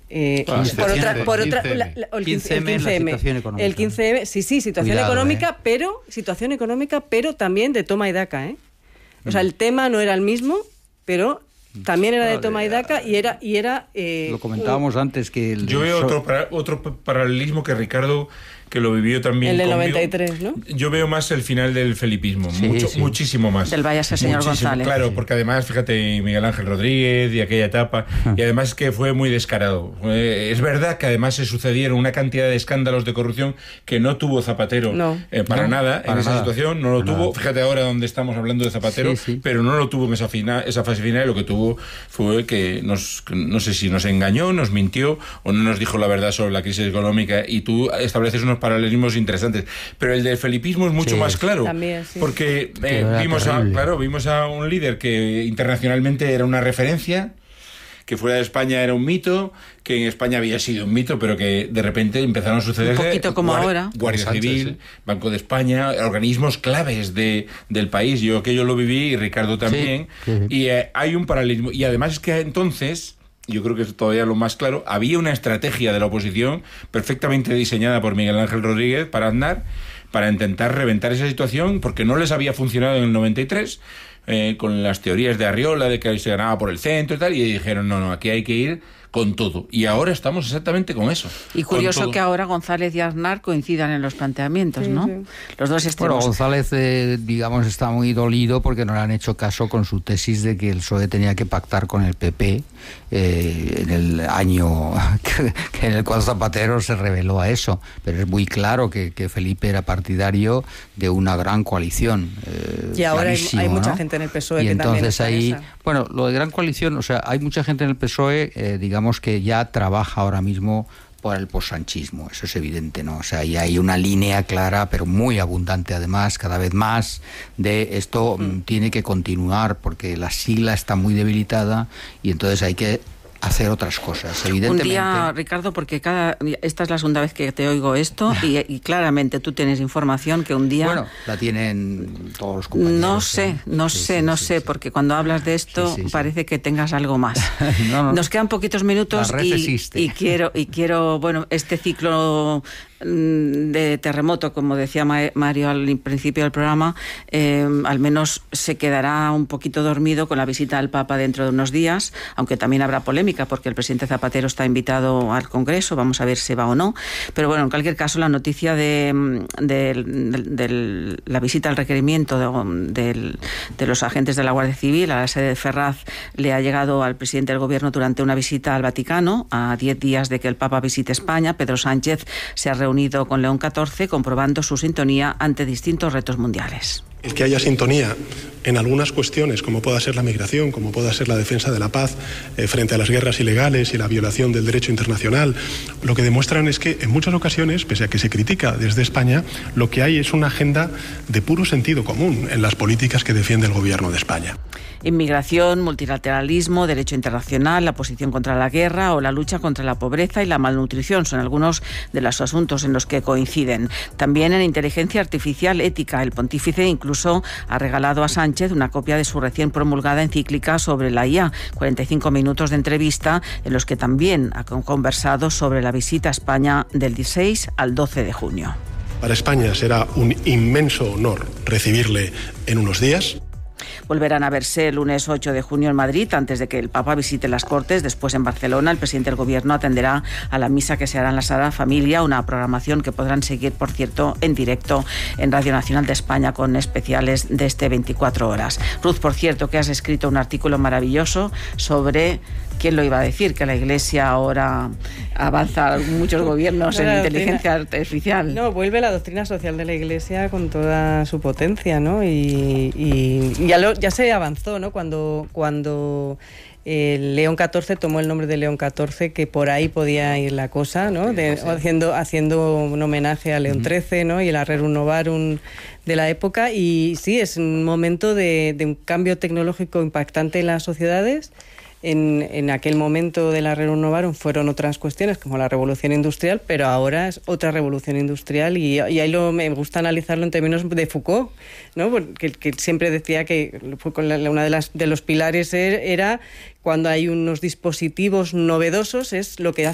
por otra el 15M, el 15M, sí, situación Cuidado, situación económica, pero también de toma y daca, O sea, el tema no era el mismo, pero también era de toma y daca y era lo comentábamos antes que yo veo otro paralelismo que Ricardo, que lo vivió también el del conmigo. 93, ¿no? Yo veo más el final del felipismo, muchísimo más. Del váyase señor González. Claro, porque además, fíjate, Miguel Ángel Rodríguez y aquella etapa, y además que fue muy descarado. Es verdad que además se sucedieron una cantidad de escándalos de corrupción que no tuvo Zapatero para nada en esa situación, no lo tuvo. Fíjate ahora donde estamos hablando de Zapatero, pero no lo tuvo en esa fase final, y lo que tuvo fue que no sé si nos engañó, nos mintió o no nos dijo la verdad sobre la crisis económica, y tú estableces unos paralelismos interesantes, pero el del felipismo es mucho más claro. También, porque vimos a un líder que internacionalmente era una referencia, que fuera de España era un mito, que en España había sido un mito, pero que de repente empezaron a suceder un poquito como ahora. Guardia Civil, Banco de España, organismos claves del país. Yo aquello lo viví, y Ricardo también, y hay un paralelismo, y además es que entonces, yo creo que es todavía lo más claro, había una estrategia de la oposición perfectamente diseñada por Miguel Ángel Rodríguez para Aznar, para intentar reventar esa situación, porque no les había funcionado en el 93, con las teorías de Arriola, de que se ganaba por el centro y tal, y dijeron, no, aquí hay que ir con todo. Y ahora estamos exactamente con eso. Y curioso que ahora González y Aznar coincidan en los planteamientos, ¿no? Los dos extremos. Bueno, González, digamos, está muy dolido porque no le han hecho caso con su tesis de que el PSOE tenía que pactar con el PP en el año en el cual Zapatero se reveló a eso. Pero es muy claro que Felipe era partidario de una gran coalición. Y ahora hay mucha gente en el PSOE y que entonces también ahí, esa. bueno, lo de gran coalición, o sea, hay mucha gente en el PSOE, digamos, que ya trabaja ahora mismo por el possanchismo, eso es evidente, ¿no? O sea, y hay una línea clara, pero muy abundante además, cada vez más, de esto tiene que continuar, porque la sigla está muy debilitada y entonces hay que hacer otras cosas, evidentemente. Un día, Ricardo, porque esta es la segunda vez que te oigo esto y claramente tú tienes información que un día... Bueno, la tienen todos los compañeros. No sé, porque cuando hablas de esto parece que tengas algo más. No. Nos quedan poquitos minutos y quiero, bueno, este ciclo de terremoto, como decía Mario al principio del programa, al menos se quedará un poquito dormido con la visita del Papa dentro de unos días, aunque también habrá polémica porque el presidente Zapatero está invitado al Congreso, vamos a ver si va o no, pero bueno, en cualquier caso la noticia de la visita al requerimiento de los agentes de la Guardia Civil a la sede de Ferraz le ha llegado al presidente del Gobierno durante una visita al Vaticano, a 10 días de que el Papa visite España. Pedro Sánchez se ha reunido con León XIV, comprobando su sintonía ante distintos retos mundiales. El que haya sintonía en algunas cuestiones, como pueda ser la migración, como pueda ser la defensa de la paz frente a las guerras ilegales y la violación del derecho internacional, lo que demuestran es que en muchas ocasiones, pese a que se critica desde España, lo que hay es una agenda de puro sentido común en las políticas que defiende el Gobierno de España. Inmigración, multilateralismo, derecho internacional, la posición contra la guerra o la lucha contra la pobreza y la malnutrición son algunos de los asuntos en los que coinciden. También en inteligencia artificial ética, el pontífice incluso ha regalado a Sánchez una copia de su recién promulgada encíclica sobre la IA, 45 minutos de entrevista en los que también ha conversado sobre la visita a España del 16 al 12 de junio. Para España será un inmenso honor recibirle en unos días. Volverán a verse el lunes 8 de junio en Madrid, antes de que el Papa visite las Cortes. Después en Barcelona, el presidente del Gobierno atenderá a la misa que se hará en la Sagrada Familia, una programación que podrán seguir, por cierto, en directo en Radio Nacional de España con especiales de este 24 horas. Ruth, por cierto, que has escrito un artículo maravilloso sobre... ¿Quién lo iba a decir? Que la Iglesia ahora avanza muchos gobiernos en inteligencia artificial. No, vuelve la doctrina social de la Iglesia con toda su potencia, ¿no? Y ya se avanzó, ¿no? Cuando León XIV tomó el nombre de León XIV, que por ahí podía ir la cosa, ¿no? Haciendo un homenaje a León XIII, ¿no? Y el Rerum Novarum de la época. Y sí, es un momento de un cambio tecnológico impactante en las sociedades. En aquel momento de la Rerum Novarum fueron otras cuestiones como la revolución industrial, pero ahora es otra revolución industrial y ahí me gusta analizarlo en términos de Foucault, ¿no? Porque que siempre decía que una de los pilares era cuando hay unos dispositivos novedosos, es lo que